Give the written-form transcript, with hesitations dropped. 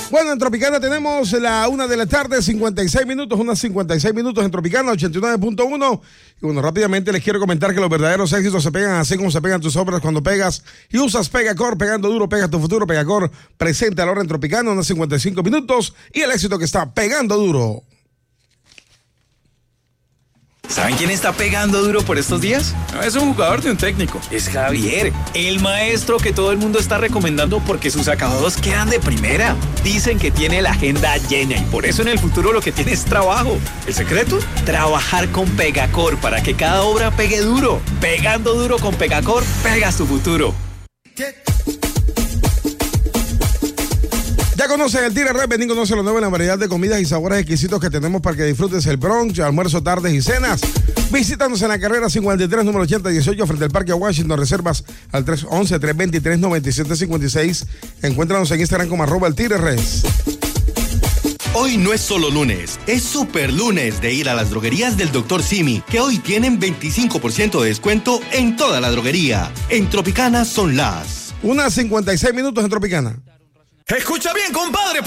Bueno, en Tropicana tenemos la 1 de la tarde, 56 minutos, unas 56 minutos en Tropicana, 89.1. Y bueno, rápidamente les quiero comentar que los verdaderos éxitos se pegan así como se pegan tus obras cuando pegas y usas Pegacor. Pegando duro, pega tu futuro. Pegacor presente a la hora en Tropicana, unos 55 minutos y el éxito que está pegando duro. ¿Saben quién está pegando duro por estos días? No es un jugador de un técnico, es Javier, el maestro que todo el mundo está recomendando porque sus acabados quedan de primera. Dicen que tiene la agenda llena y por eso en el futuro lo que tiene es trabajo. ¿El secreto? Trabajar con Pegacor para que cada obra pegue duro. Pegando duro con Pegacor, pegas tu futuro. Ya conocen el Tire Red, ven y conoce lo nuevo en la variedad de comidas y sabores exquisitos que tenemos para que disfrutes el brunch, almuerzo, tardes y cenas. Visítanos en la carrera 53, número 8018, frente al Parque Washington. Reservas al 311-323-9756. Encuéntranos en Instagram como @el Tire Red. Hoy no es solo lunes, es super lunes de ir a las droguerías del Dr. Simi, que hoy tienen 25% de descuento en toda la droguería. En Tropicana son las... Unas 56 minutos en Tropicana. Escucha bien, compadre.